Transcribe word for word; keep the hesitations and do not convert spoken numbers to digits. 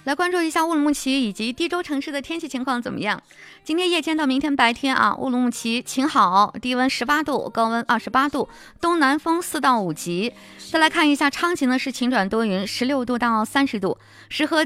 来关注一下乌鲁木齐以及低州城市的天气情况怎么样？今天夜间到明天白天啊，乌鲁木齐晴好，低温十八度，高温二十八度，东南风四到五级。再来看一下昌吉呢，是晴转多云，十六度到三十度，石河